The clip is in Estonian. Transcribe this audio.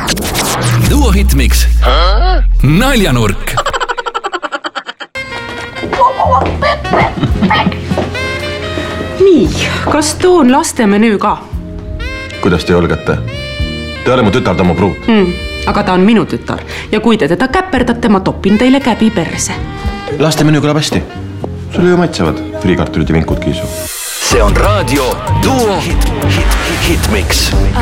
Duo Hitmix. Naljanurk. Nii, kas toon lastemenüü ka? Kuidas te julgete? Te ole mu tütard oma pruut. Aga ta on minu tütar ja kui te teda käperdate, ma topin teile käbi perse. Lastemenüü kõlab hästi. Sulle ju maitsevad friikartulid ja vinkud kiisu. See on raadio Duo Hitmix.